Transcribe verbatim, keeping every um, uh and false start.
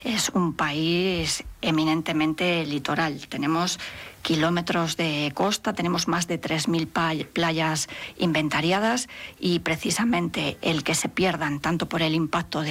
Es un país eminentemente litoral. Tenemos kilómetros de costa, tenemos más de tres mil playas inventariadas y precisamente el que se pierdan tanto por el impacto de